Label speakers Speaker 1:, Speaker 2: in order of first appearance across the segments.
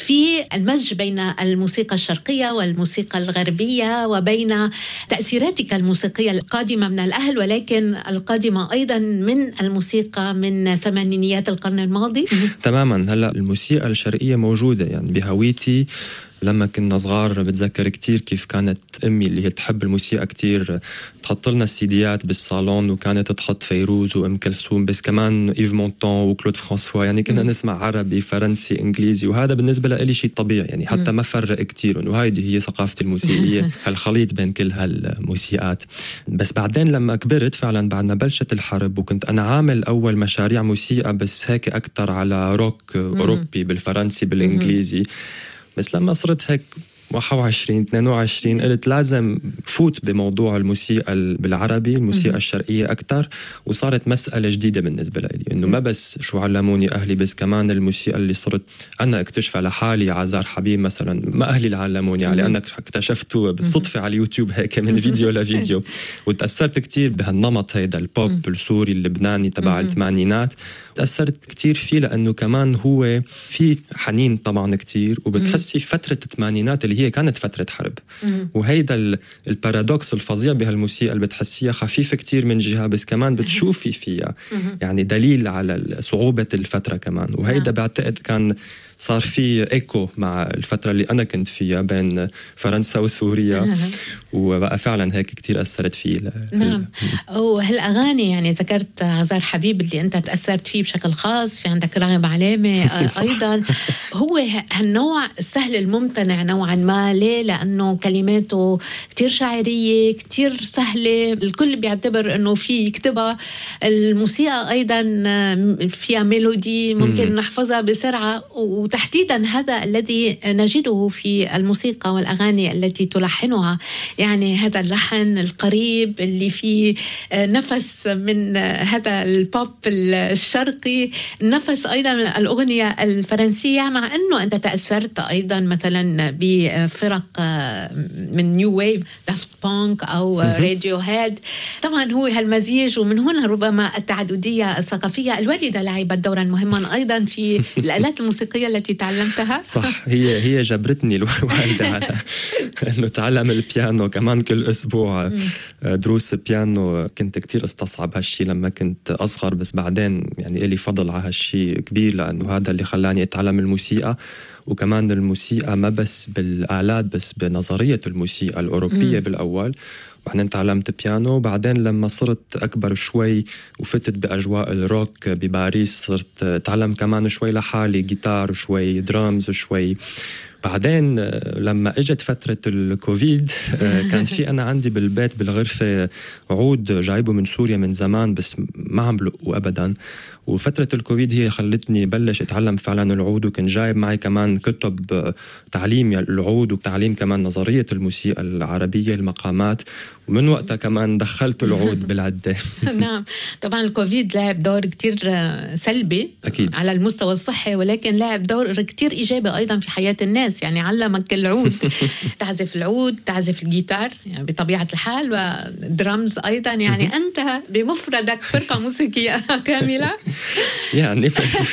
Speaker 1: في المزج بين الموسيقى الشرقية والموسيقى الغربية، وبين تأثيراتك الموسيقية القادمة من الأهل ولكن القادمة أيضا من الموسيقى من ثمانينيات القرن الماضي.
Speaker 2: تماما. هلأ الموسيقى الشرقية موجودة يعني بهويتي. لما كنا صغار بتذكر كتير كيف كانت أمي اللي هي تحب الموسيقى كتير تحط لنا السيديات بالصالون، وكانت تحط فيروز وأم كلثوم، بس كمان إيف مونتون وكلود فرانسوا. يعني كنا نسمع عربي فرنسي إنجليزي، وهذا بالنسبة لي شيء طبيعي يعني، حتى ما فرق كتير إنه هايدي هي ثقافتي الموسيقية، هالخليط بين كل هالموسيقات. بس بعدين لما كبرت فعلا بعد ما بلشت الحرب، وكنت أنا عامل أول مشاريع موسيقى بس هيك أكتر على روك أوروبي بالفرنسي بالإنجليزي. بس لما صرت هيك 21-22 قلت لازم فوت بموضوع الموسيقى بالعربي، الموسيقى الشرقية أكتر. وصارت مسألة جديدة بالنسبة لي، إنه ما بس شو علموني أهلي، بس كمان الموسيقى اللي صرت أنا اكتشفها لحالي. عزار حبيب مثلا ما أهلي اللي علموني عليه، أنا اكتشفته بالصدفة على اليوتيوب هيك من فيديو لفيديو. وتأثرت كتير بهالنمط هيدا البوب السوري اللبناني تبع الثمانينات. تأثرت كتير فيه لأنه كمان هو في حنين طبعا كتير، وبتحسي فترة الثمانينات اللي هي كانت فترة حرب. وهيدا البارادوكس الفظيع بهالموسيقى اللي بتحسيها خفيفة كتير من جهة، بس كمان بتشوفي فيها يعني دليل على صعوبة الفترة كمان. وهيدا بعتقد كان صار في إيكو مع الفترة اللي أنا كنت فيها بين فرنسا وسوريا، وبقى فعلا هيك كتير أثرت فيه.
Speaker 1: نعم. وهالأغاني يعني ذكرت عزار حبيب اللي أنت تأثرت فيه بشكل خاص، في عندك راغب علامة أيضا. هو هالنوع السهل الممتنع نوعا ما. ليه؟ لأنه كلماته كتير شاعرية، كتير سهلة، الكل بيعتبر أنه في يكتبها. الموسيقى أيضا فيها ميلودي ممكن نحفظها بسرعة، وتحديدا هذا الذي نجده في الموسيقى والأغاني التي تلحنها. يعني هذا اللحن القريب اللي فيه نفس من هذا البوب الشرقي، نفس أيضا من الأغنية الفرنسية، مع أنه أنت تأثرت أيضا مثلا بفرق من نيو ويف، دافت بانك أو راديو هيد. طبعا هو هالمزيج، ومن هنا ربما التعددية الثقافية. الوالدة لعبت دورا مهما أيضا في الآلات الموسيقية التي تعلمتها.
Speaker 2: صح، هي جبرتني الوالدة على أنه تعلم البيانو كمان كل أسبوع دروس بيانو. كنت كتير استصعب هالشي لما كنت أصغر، بس بعدين يعني إلي فضل على هالشي كبير، لأنه هذا اللي خلاني أتعلم الموسيقى. وكمان الموسيقى ما بس بالآلات، بس بنظرية الموسيقى الأوروبية بالأول. بعدين تعلمت بيانو. بعدين لما صرت أكبر شوي وفتت بأجواء الروك بباريس، صرت أتعلم كمان شوي لحالي جيتار وشوي درامز وشوي. بعدين لما اجت فترة الكوفيد كان في أنا عندي بالبيت بالغرفة عود جايبه من سوريا من زمان، بس ما عم بلقوا أبدا. وفترة الكوفيد هي خلتني بلش أتعلم فعلا العود، وكان جايب معي كمان كتب تعليم العود وتعليم كمان نظرية الموسيقى العربية المقامات. ومن وقتها كمان دخلت العود بالعدة.
Speaker 1: نعم، طبعا الكوفيد لعب دور كتير سلبي أكيد على المستوى الصحي، ولكن لعب دور كتير إيجابي أيضا في حياة الناس. يعني علمك العود، تعزف العود، تعزف الجيتار يعني بطبيعة الحال، ودرامز أيضا. يعني أنت بمفردك فرقة موسيقية كاملة.
Speaker 2: يعني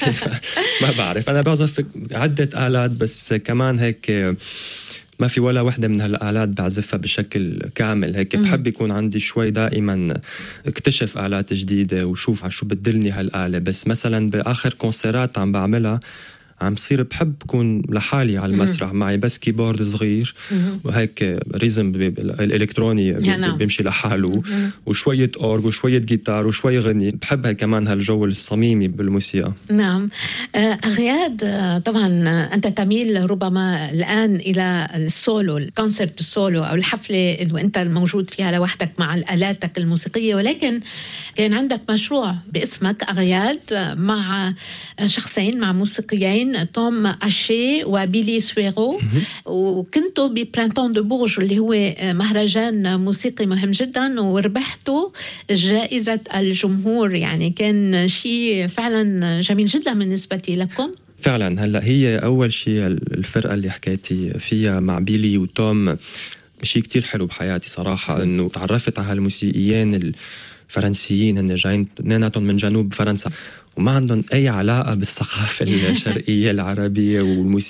Speaker 2: ما بعرف، أنا بعزف عدة آلات، بس كمان هيك ما في ولا وحدة من هالآلات بعزفها بشكل كامل. هيك بحب يكون عندي شوي دائما اكتشف آلات جديدة وشوف على شو بدلني هالآلة. بس مثلا بآخر كونسيرات عم بعملها عم صير بحب كون لحالي على المسرح معي بس كيبورد صغير وهيك ريزم الإلكتروني بيمشي لحاله وشوية أورج وشوية جيتار وشوية غني. بحب هاي كمان هالجو الصميمي بالموسيقى.
Speaker 1: نعم. أغياد، طبعا أنت تميل ربما الآن إلى السولو، الكونسرت السولو أو الحفلة اللي أنت موجود فيها لوحدك مع آلاتك الموسيقية، ولكن كان عندك مشروع باسمك أغياد مع شخصين، مع موسيقيين، توم أشي وبيلي سويرو، وكنتوا ببرانتون دو بورج اللي هو مهرجان موسيقي مهم جدا، وربحتوا جائزة الجمهور. يعني كان شيء فعلا جميل جدا بالنسبة لكم.
Speaker 2: فعلا. هلأ هي أول شيء الفرقة اللي حكيتي فيها مع بيلي وتوم شيء كتير حلو بحياتي صراحة، أنه تعرفت على هالموسيقيين الفرنسيين، هن جايين اثنيناتهم من جنوب فرنسا وما عندهم أي علاقة بالثقافة الشرقية العربية والموسيقى